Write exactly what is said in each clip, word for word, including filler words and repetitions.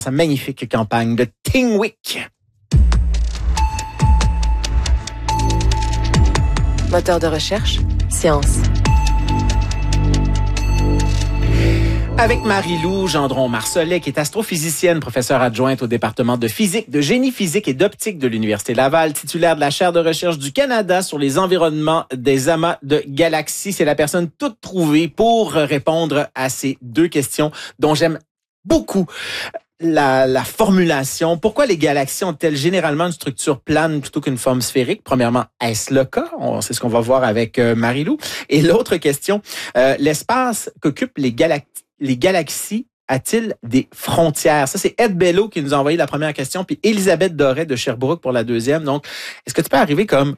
sa magnifique campagne de Teen Week. Moteur de recherche, science. Avec Marie-Lou Gendron-Marcellet, qui est astrophysicienne, professeure adjointe au département de physique, de génie physique et d'optique de l'Université Laval, titulaire de la chaire de recherche du Canada sur les environnements des amas de galaxies. C'est la personne toute trouvée pour répondre à ces deux questions dont j'aime beaucoup La, la formulation. Pourquoi les galaxies ont-elles généralement une structure plane plutôt qu'une forme sphérique? Premièrement, est-ce le cas? On, c'est ce qu'on va voir avec euh, Marie-Lou. Et l'autre question, euh, l'espace qu'occupent les, galax- les galaxies a-t-il des frontières? Ça, c'est Ed Bello qui nous a envoyé la première question, puis Elisabeth Doré de Sherbrooke pour la deuxième. Donc, est-ce que tu peux arriver comme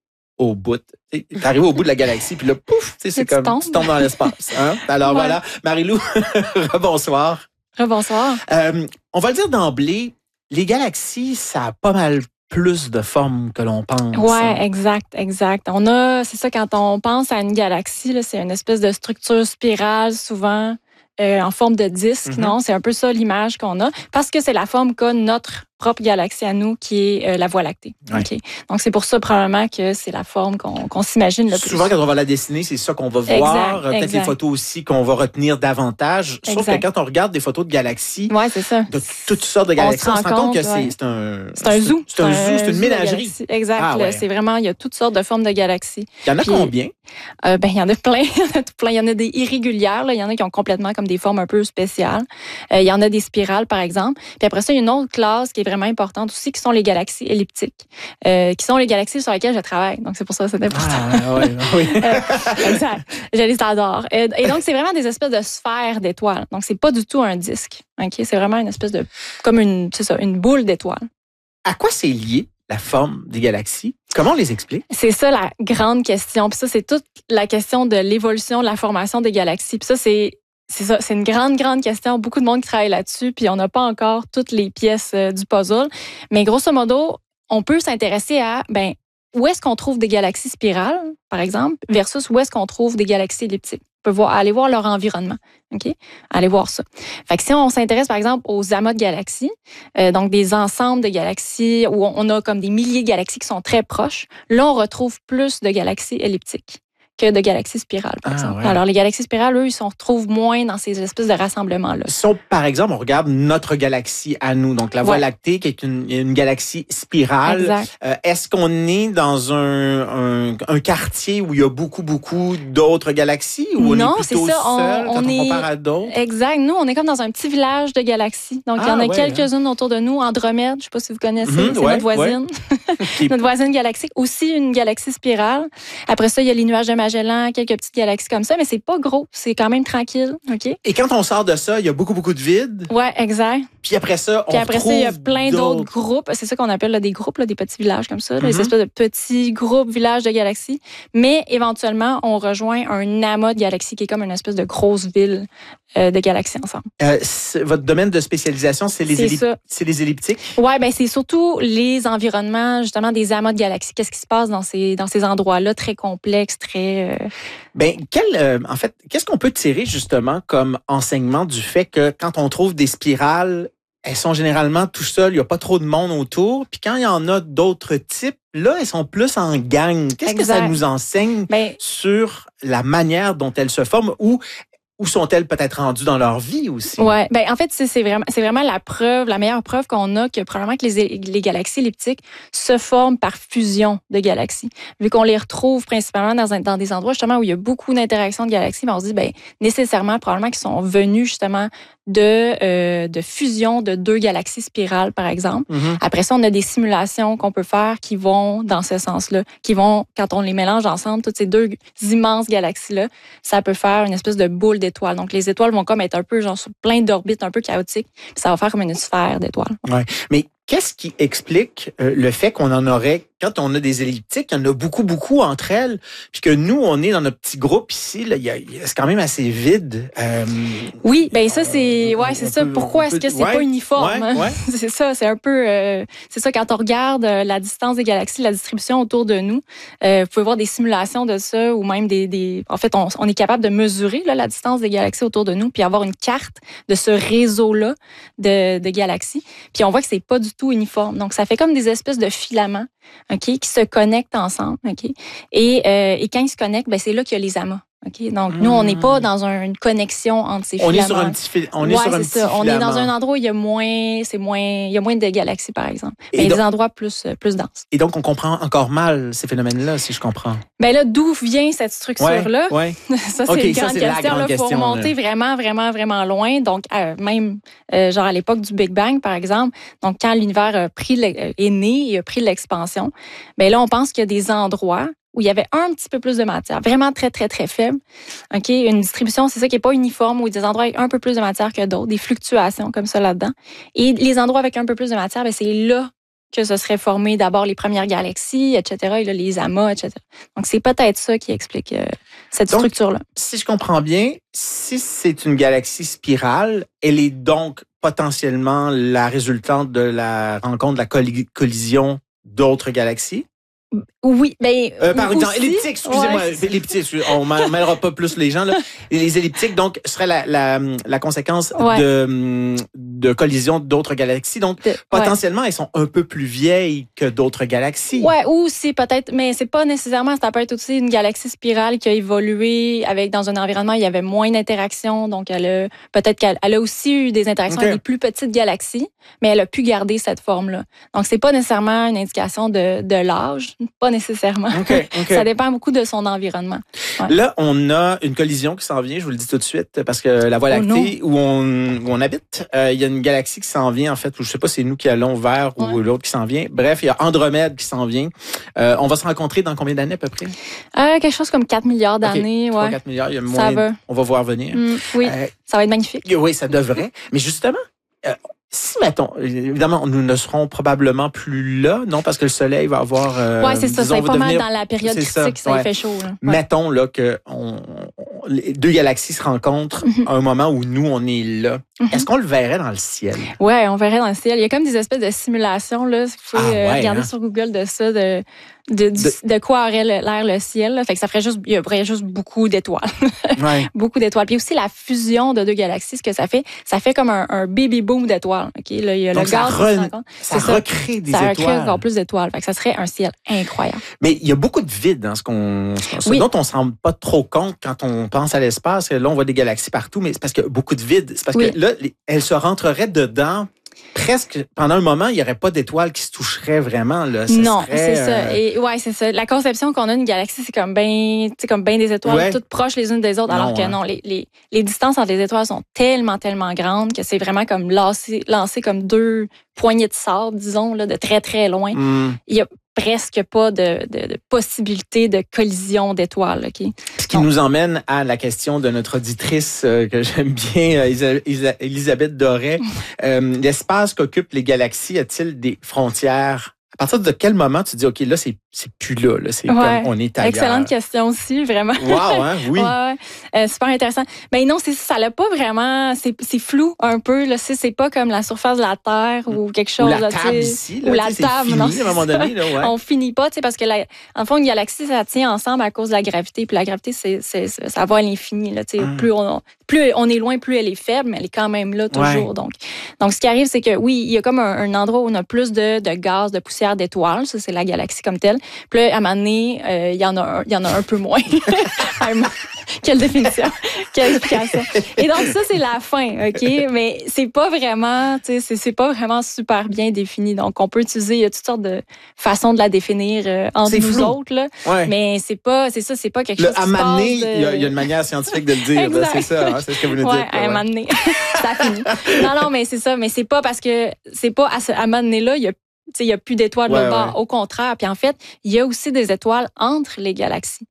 au bout? Tu es arrivé au bout de la galaxie, puis là, pouf, c'est tu comme tombes. tu tombes dans l'espace. Hein? Alors ouais. Voilà, Marie-Lou, rebonsoir. Rebonsoir. Euh, on va le dire d'emblée, les galaxies, ça a pas mal plus de formes que l'on pense. Ouais, exact, exact. On a, c'est ça, quand on pense à une galaxie, là, c'est une espèce de structure spirale, souvent euh, en forme de disque, mm-hmm. non? C'est un peu ça l'image qu'on a, parce que c'est la forme qu'a notre propre galaxie à nous, qui est euh, la Voie lactée. Ouais. Okay. Donc, c'est pour ça, probablement, que c'est la forme qu'on, qu'on s'imagine le plus. Souvent, quand on va la dessiner, c'est ça qu'on va exact, voir. Peut-être exact. les photos aussi qu'on va retenir davantage. Sauf exact. que quand on regarde des photos de galaxies, ouais, c'est ça. de toutes sortes de galaxies, on se, on se rend compte, compte que ouais. c'est, c'est un... C'est un zoo. C'est un zoo, c'est une ménagerie. Exact. Ah, ouais. C'est vraiment, il y a toutes sortes de formes de galaxies. Il y en a Puis, combien? Euh, ben, il y en a plein. Il y en a des irrégulières. Là. Il y en a qui ont complètement comme des formes un peu spéciales. Euh, il y en a des spirales, par exemple. Puis après ça, il y a une autre classe qui est vraiment importante aussi, qui sont les galaxies elliptiques, euh, qui sont les galaxies sur lesquelles je travaille. Donc, c'est pour ça que c'est important. Ah, ouais, oui. euh, exact. Je les adore. Et, et donc, c'est vraiment des espèces de sphères d'étoiles. Donc, c'est pas du tout un disque. Okay? C'est vraiment une espèce de... comme une, c'est ça, une boule d'étoiles. À quoi c'est lié la forme des galaxies? Comment on les explique? C'est ça la grande question. Puis ça, c'est toute la question de l'évolution, de la formation des galaxies. Puis ça, c'est C'est ça, c'est une grande, grande question. Beaucoup de monde qui travaille là-dessus, puis on n'a pas encore toutes les pièces euh, du puzzle. Mais grosso modo, on peut s'intéresser à, ben, où est-ce qu'on trouve des galaxies spirales, par exemple, versus où est-ce qu'on trouve des galaxies elliptiques. On peut voir, aller voir leur environnement. OK? Aller voir ça. Fait que si on s'intéresse, par exemple, aux amas de galaxies, euh, donc des ensembles de galaxies où on a comme des milliers de galaxies qui sont très proches, là, on retrouve plus de galaxies elliptiques que de galaxies spirales, par ah, exemple. Ouais. Alors, les galaxies spirales, eux, ils se retrouvent moins dans ces espèces de rassemblements-là. Si on, par exemple, on regarde notre galaxie à nous, donc la Voie ouais. lactée, qui est une, une galaxie spirale, euh, est-ce qu'on est dans un, un, un quartier où il y a beaucoup, beaucoup d'autres galaxies ou non, on est plutôt c'est ça. seul on, quand on, on est... compare à d'autres? Exact. Nous, on est comme dans un petit village de galaxies. Donc, ah, il y en a ouais, quelques-unes hein. autour de nous. Andromède, je ne sais pas si vous connaissez, mm-hmm, c'est ouais, notre voisine. Ouais. notre voisine galaxique. Aussi une galaxie spirale. Après ça, il y a les nuages de Magellan, quelques petites galaxies comme ça, mais c'est pas gros, c'est quand même tranquille, OK? Et quand on sort de ça, il y a beaucoup, beaucoup de vide. Ouais, exact. Puis après ça, on Puis après trouve ça, il y a plein d'autres, d'autres groupes. C'est ça qu'on appelle là, des groupes, là, des petits villages comme ça, là, Mm-hmm. des espèces de petits groupes, villages de galaxies. Mais éventuellement, on rejoint un amas de galaxies qui est comme une espèce de grosse ville euh, de galaxies ensemble. Euh, votre domaine de spécialisation, c'est les, c'est, ellip- c'est les elliptiques? Ouais, ben c'est surtout les environnements, justement, des amas de galaxies. Qu'est-ce qui se passe dans ces, dans ces endroits-là très complexes, très... Euh... Ben, quel, euh, en fait, qu'est-ce qu'on peut tirer justement comme enseignement du fait que quand on trouve des spirales, elles sont généralement tout seules, il n'y a pas trop de monde autour. Puis quand il y en a d'autres types, là, elles sont plus en gang. Qu'est-ce exact. que ça nous enseigne ben, sur la manière dont elles se forment ou où sont-elles peut-être rendues dans leur vie aussi? Ouais, ben en fait c'est, c'est vraiment c'est vraiment la preuve, la meilleure preuve qu'on a que probablement que les, les galaxies elliptiques se forment par fusion de galaxies. Vu qu'on les retrouve principalement dans, un, dans des endroits justement où il y a beaucoup d'interactions de galaxies, ben on se dit ben nécessairement probablement qu'ils sont venus justement de euh, de fusion de deux galaxies spirales par exemple. Mm-hmm. Après ça, on a des simulations qu'on peut faire qui vont dans ce sens-là, qui vont quand on les mélange ensemble, toutes ces deux immenses galaxies là, ça peut faire une espèce de boule d'étoiles. Donc, les étoiles vont comme être un peu genre sur plein d'orbites un peu chaotiques. Puis ça va faire comme une sphère d'étoiles. Ouais. Mais qu'est-ce qui explique euh, le fait qu'on en aurait quand on a des elliptiques, il y en a beaucoup, beaucoup entre elles. Puis que nous, on est dans notre petit groupe ici, là, il y a, il y a, c'est quand même assez vide. Euh, oui, ben ça, c'est ouais, c'est ça. peut, Pourquoi est-ce que c'est ouais, pas uniforme? Ouais, ouais. C'est ça, c'est un peu... Euh, c'est ça, quand on regarde la distance des galaxies, la distribution autour de nous, euh, vous pouvez voir des simulations de ça ou même des... des en fait, on, on est capable de mesurer là, la distance des galaxies autour de nous puis avoir une carte de ce réseau-là de, de galaxies. Puis on voit que c'est pas du tout uniforme. Donc, ça fait comme des espèces de filaments, OK, qui se connectent ensemble, OK? Et, euh, et quand ils se connectent, ben, c'est là qu'il y a les amas. OK? Donc, mmh. nous, on n'est pas dans un, une connexion entre ces on filaments. Est sur un petit fil- on est ouais, sur un c'est petit ça. filament. On est dans un endroit où il y a moins, c'est moins, il y a moins de galaxies, par exemple. Mais il y a donc, des endroits plus, plus denses. Et donc, on comprend encore mal ces phénomènes-là, si je comprends. Ben là, d'où vient cette structure-là? Ouais, ouais. Ça, c'est okay, une grande ça, c'est question. Il faut remonter là. vraiment, vraiment, vraiment loin. Donc, euh, même, euh, genre à l'époque du Big Bang, par exemple, donc quand l'univers a pris le, est né et a pris l'expansion, ben là, on pense qu'il y a des endroits où il y avait un petit peu plus de matière, vraiment très, très, très faible. OK? Une distribution, c'est ça qui n'est pas uniforme, où il y a des endroits avec un peu plus de matière que d'autres, des fluctuations comme ça là-dedans. Et les endroits avec un peu plus de matière, bien, c'est là que ce serait formé d'abord les premières galaxies, et cetera, et là, les amas, et cetera. Donc, c'est peut-être ça qui explique euh, cette donc, structure-là. Si je comprends bien, si c'est une galaxie spirale, elle est donc potentiellement la résultante de la rencontre, de la colli- collision d'autres galaxies? Oui, ben euh, par exemple, aussi, elliptique, excusez-moi, ouais, elliptique, on ne mêlera pas plus les gens là. Les elliptiques donc seraient la la, la conséquence ouais. de de collision d'autres galaxies. Donc de, potentiellement ouais. elles sont un peu plus vieilles que d'autres galaxies. Ouais, ou c'est peut-être, mais c'est pas nécessairement. Ça peut être aussi une galaxie spirale qui a évolué avec dans un environnement où il y avait moins d'interactions. Donc elle a peut-être qu'elle elle a aussi eu des interactions okay. avec des plus petites galaxies, mais elle a pu garder cette forme-là. Donc c'est pas nécessairement une indication de de l'âge. Pas nécessairement. Okay, okay. Ça dépend beaucoup de son environnement. Ouais. Là, on a une collision qui s'en vient, je vous le dis tout de suite, parce que la Voie lactée, oh où, on, où on habite, euh, il y a une galaxie qui s'en vient, en fait, où je sais pas si c'est nous qui allons vers ou ouais. l'autre qui s'en vient. Bref, il y a Andromède qui s'en vient. Euh, on va se rencontrer dans combien d'années à peu près? Euh, quelque chose comme quatre milliards d'années. Okay. trois à Ouais. quatre milliards, il y a moins, ça va. On va voir venir. Mmh, oui, euh, ça va être magnifique. Oui, ça devrait. Mais justement, euh, si, mettons, évidemment, nous ne serons probablement plus là, non, parce que le soleil va avoir... Euh, oui, c'est ça, disons, c'est pas devenir, mal dans la période critique, ça, ça ouais. fait chaud. Là. Ouais. Mettons là, que on, on, les deux galaxies se rencontrent mm-hmm. à un moment où nous, on est là. Mm-hmm. Est-ce qu'on le verrait dans le ciel? Oui, on verrait dans le ciel. Il y a comme des espèces de simulations, là. Vous pouvez ah, ouais, euh, regarder hein? sur Google de ça, de... De, de, de quoi aurait l'air le ciel. Là. Fait que ça ferait juste, il y aurait juste beaucoup d'étoiles. Ouais. Beaucoup d'étoiles. Puis aussi la fusion de deux galaxies, ce que ça fait, ça fait comme un, un baby boom d'étoiles. Okay? Là, il y a donc le ça, gaz re, qui ça, ça recrée des ça étoiles. Ça recrée encore plus d'étoiles. Fait que ça serait un ciel incroyable. Mais il y a beaucoup de vide dans ce qu'on, ce oui. dont on se rend pas trop compte quand on pense à l'espace. Là, on voit des galaxies partout, mais c'est parce qu'il y a beaucoup de vide. C'est parce oui. que là, elles se rentreraient dedans. Presque, pendant un moment, il n'y aurait pas d'étoiles qui se toucheraient vraiment. Là. Ça non, serait, c'est ça. Euh... Et ouais, c'est ça. La conception qu'on a d'une galaxie, c'est comme bien, tu sais, comme bien des étoiles, ouais. toutes proches les unes des autres, alors non, que hein. non, les, les, les distances entre les étoiles sont tellement, tellement grandes que c'est vraiment comme lancé, lancé comme deux poignées de sable, disons, là, de très, très loin. Mm. Il y a presque pas de, de, de possibilité de collision d'étoiles. Okay? Ce qui Donc, nous emmène à la question de notre auditrice euh, que j'aime bien, euh, Elisabeth Doré. euh, l'espace qu'occupent les galaxies a-t-il des frontières? À partir de quel moment tu dis, OK, là, c'est, c'est plus là, là c'est ouais. comme on est ailleurs? Excellente question aussi, vraiment. Wow, hein? Oui. Ouais, ouais. Euh, super intéressant. Mais non, c'est ça, ça l'a pas vraiment, c'est, c'est flou un peu, là, c'est, c'est pas comme la surface de la Terre ou quelque chose. Ou la là, table ici, là, ou la table, fini, non, à un moment donné. Là, ouais. On finit pas, tu sais, parce que, la, en fond, une galaxie, ça tient ensemble à cause de la gravité, puis la gravité, c'est, c'est, ça va à l'infini, là, tu sais. Hum. Plus on, plus on est loin, plus elle est faible, mais elle est quand même là toujours. Ouais. Donc, donc, ce qui arrive, c'est que, oui, il y a comme un, un endroit où on a plus de, de gaz, de poussière, d'étoiles. Ça, c'est la galaxie comme telle. Puis là, à un moment donné, il euh, y en a un, il y en a un peu moins. Quelle définition, quelle explication. Et donc ça, c'est la fin, OK? Mais c'est pas vraiment, tu sais, c'est, c'est pas vraiment super bien défini. Donc, on peut utiliser, il y a toutes sortes de façons de la définir euh, entre c'est nous flou. autres, là. Ouais. Mais c'est pas, c'est ça, c'est pas quelque le chose qui à se passe. Il de... y, a, y a une manière scientifique de le dire, là, c'est ça, hein, c'est ce que vous nous ouais, dites. À un moment donné, ça finit. Non, non, mais c'est ça, mais c'est pas parce que, c'est pas à ce à un moment donné-là, il y a il n'y a plus d'étoiles ouais, là-bas. Ouais. Au contraire. Puis en fait, il y a aussi des étoiles entre les galaxies.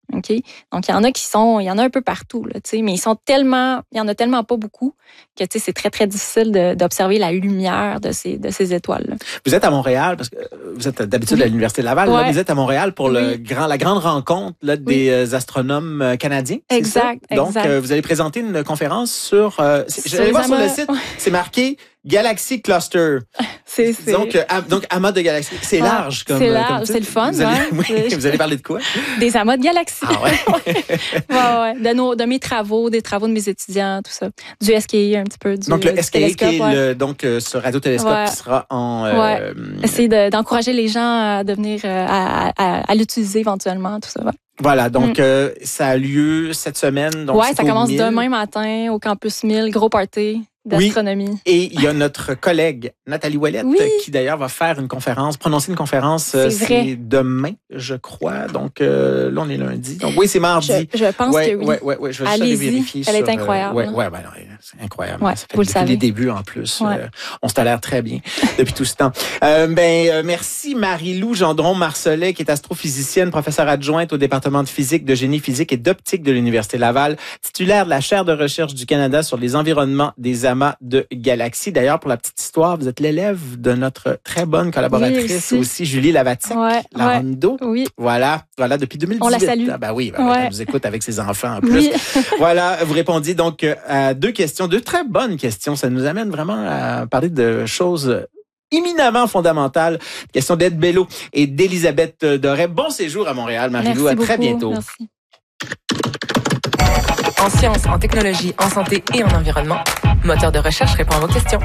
OK? Donc, il y en a qui sont, il y en a un peu partout, là, tu sais, mais ils sont tellement, il y en a tellement pas beaucoup que, tu sais, c'est très, très difficile de, d'observer la lumière de ces, de ces étoiles-là. Vous êtes à Montréal, parce que vous êtes d'habitude oui. à l'Université de Laval, ouais. là, vous êtes à Montréal pour oui. le grand, la grande rencontre là, des oui. astronomes canadiens. Exact, ça? Donc, exact. Euh, vous allez présenter une conférence sur, euh, j'allais voir sur le site, c'est marqué Galaxy Cluster. C'est, c'est... Donc, euh, donc, amas de galaxies. C'est ah, large comme. C'est large, c'est le fun. Vous allez, ouais. oui, vous allez parler de quoi? Des amas de galaxies. Ah ouais? ouais, ouais. De, nos, de mes travaux, des travaux de mes étudiants, tout ça. Du S K I, un petit peu. Du, donc, le S K I, qui est ouais. le, donc, euh, ce radiotélescope ouais. qui sera en. Euh, ouais. Essayer de, d'encourager les gens à devenir, euh, à, à, à l'utiliser éventuellement, tout ça. Ouais. Voilà, donc mm. euh, ça a lieu cette semaine. Donc ouais, ça commence mille. Demain matin au campus mille, gros party d'astronomie. Oui. Et il y a notre collègue Nathalie Ouellette oui. qui d'ailleurs va faire une conférence, prononcer une conférence, c'est, c'est demain, je crois. Donc euh, là, on est lundi. Donc oui, c'est mardi. Je, je pense ouais, que oui. Ouais, ouais, ouais, je vais juste aller vérifier. Elle sur, est incroyable. Euh, ouais, ouais, ben non, c'est incroyable. Ouais, ça fait vous depuis le savez. les débuts en plus. Ouais. Euh, on se tolère très bien depuis tout ce temps. Euh, ben euh, merci Marie-Lou Gendron-Marcelet, qui est astrophysicienne, professeure adjointe au département de physique, de génie physique et d'optique de l'Université Laval, titulaire de la chaire de recherche du Canada sur les environnements des amas de galaxies. D'ailleurs, pour la petite histoire, vous êtes l'élève de notre très bonne collaboratrice oui, aussi. aussi, Julie Lavatic, ouais, Larando. Ouais, oui. Voilà, voilà, depuis deux mille dix-huit. On la salue. Ah, ben oui, ben, ouais. elle nous écoute avec ses enfants en plus. Oui. Voilà, vous répondiez donc à deux questions, deux très bonnes questions. Ça nous amène vraiment à parler de choses éminemment fondamentales. Question d'Ed Bello et d'Elisabeth Doré. Bon séjour à Montréal, Marie-Lou. À très bientôt. Merci. En sciences, en technologie, en santé et en environnement, Moteur de recherche répond à vos questions.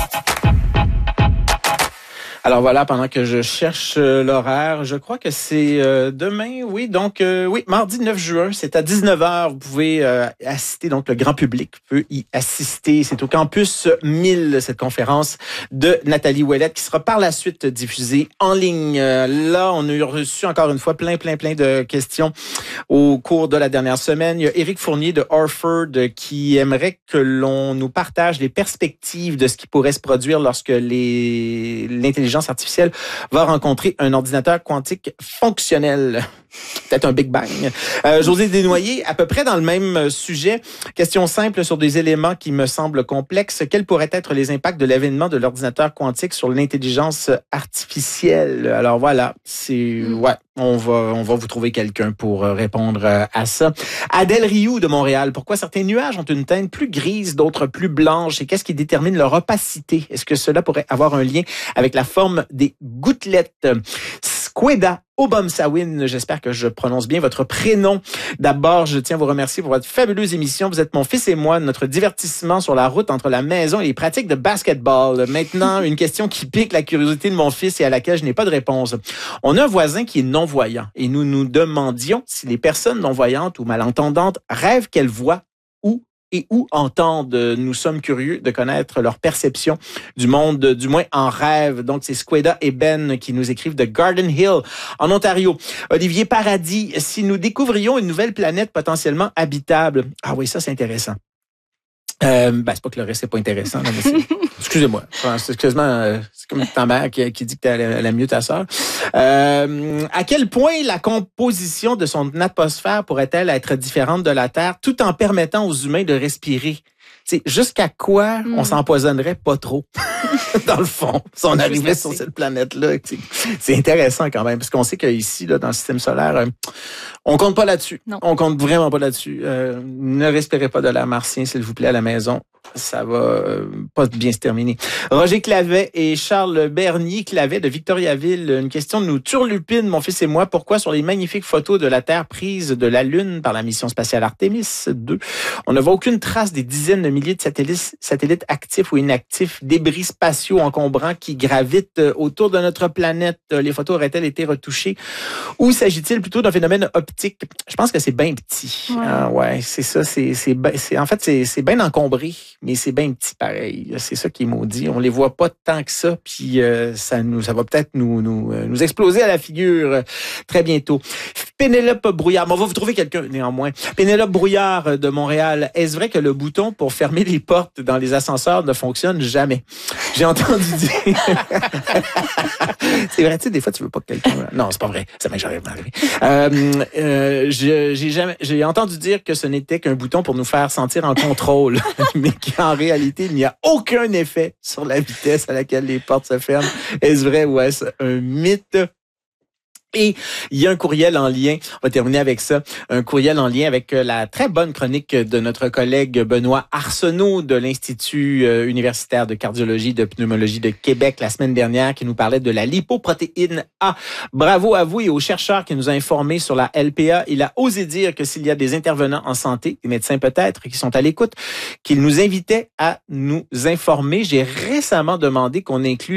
Alors voilà, pendant que je cherche euh, l'horaire, je crois que c'est euh, demain, oui, donc euh, oui, mardi neuf juin, c'est à dix-neuf heures, vous pouvez euh, assister, donc le grand public peut y assister. C'est au campus mille, cette conférence de Nathalie Ouellette, qui sera par la suite diffusée en ligne. Euh, là, on a reçu encore une fois plein, plein, plein de questions au cours de la dernière semaine. Il y a Éric Fournier de Harford qui aimerait que l'on nous partage les perspectives de ce qui pourrait se produire lorsque les l'intelligence artificielle va rencontrer un ordinateur quantique fonctionnel. Peut-être un Big Bang. Euh, José Desnoyers, à peu près dans le même sujet. Question simple sur des éléments qui me semblent complexes. Quels pourraient être les impacts de l'avènement de l'ordinateur quantique sur l'intelligence artificielle? Alors voilà, c'est ouais, on va on va vous trouver quelqu'un pour répondre à ça. Adèle Rioux de Montréal. Pourquoi certains nuages ont une teinte plus grise, d'autres plus blanches, et qu'est-ce qui détermine leur opacité? Est-ce que cela pourrait avoir un lien avec la forme des gouttelettes? Squeda Obamsawin, j'espère que je prononce bien votre prénom. D'abord, je tiens à vous remercier pour votre fabuleuse émission. Vous êtes mon fils et moi, notre divertissement sur la route entre la maison et les pratiques de basketball. Maintenant, une question qui pique la curiosité de mon fils et à laquelle je n'ai pas de réponse. On a un voisin qui est non-voyant et nous nous demandions si les personnes non-voyantes ou malentendantes rêvent qu'elles voient où et où entendent. Nous sommes curieux de connaître leur perception du monde, du moins en rêve. Donc, c'est Squeda et Ben qui nous écrivent de Garden Hill, en Ontario. Olivier Paradis, si nous découvrions une nouvelle planète potentiellement habitable. Ah oui, ça, c'est intéressant. Euh, ben, c'est pas que le reste, c'est pas intéressant. Non, mais c'est... Excusez-moi. Excuse-moi, c'est comme ta mère qui, qui dit que t'as la mieux ta sœur. Euh, à quel point la composition de son atmosphère pourrait-elle être différente de la Terre tout en permettant aux humains de respirer? C'est jusqu'à quoi mm. on s'empoisonnerait pas trop, dans le fond, si on arrivait sur cette planète-là. C'est intéressant quand même, parce qu'on sait qu'ici, là, dans le système solaire, on compte pas là-dessus. Non. On compte vraiment pas là-dessus. Euh, ne respirez pas de l'air martien, s'il vous plaît, à la maison. Ça va euh, pas bien se terminer. Roger Clavet et Charles Bernier Clavet de Victoriaville. Une question de nous turlupine, mon fils et moi. Pourquoi sur les magnifiques photos de la Terre prises de la Lune par la mission spatiale Artemis deux, on ne voit aucune trace des dizaines de milliers de satellites, satellites actifs ou inactifs, débris spatiaux encombrants qui gravitent autour de notre planète? Les photos auraient-elles été retouchées? Ou s'agit-il plutôt d'un phénomène optique? Je pense que c'est bien petit. Ouais, ah, ouais c'est ça. C'est, c'est, c'est, en fait, c'est, c'est bien encombré. Mais c'est bien petit pareil. C'est ça qui est maudit. On les voit pas tant que ça, puis euh, ça nous, ça va peut-être nous, nous, euh, nous exploser à la figure euh, très bientôt. Pénélope Brouillard. Bon, on va vous trouver quelqu'un néanmoins. Pénélope Brouillard de Montréal. Est-ce vrai que le bouton pour fermer les portes dans les ascenseurs ne fonctionne jamais. J'ai entendu dire... C'est vrai, tu sais, des fois, tu veux pas que quelqu'un... Non, c'est pas vrai. Ça m'est jamais arrivé. Euh, euh, je, j'ai jamais, j'ai entendu dire que ce n'était qu'un bouton pour nous faire sentir en contrôle, mais qu'en réalité, il n'y a aucun effet sur la vitesse à laquelle les portes se ferment. Est-ce vrai ou est-ce un mythe? Et il y a un courriel en lien, on va terminer avec ça, un courriel en lien avec la très bonne chronique de notre collègue Benoît Arsenault de l'Institut universitaire de cardiologie et de pneumologie de Québec la semaine dernière qui nous parlait de la lipoprotéine A. Bravo à vous et aux chercheurs qui nous ont informés sur la L P A. Il a osé dire que s'il y a des intervenants en santé, des médecins peut-être, qui sont à l'écoute, qu'il nous invitait à nous informer. J'ai récemment demandé qu'on inclue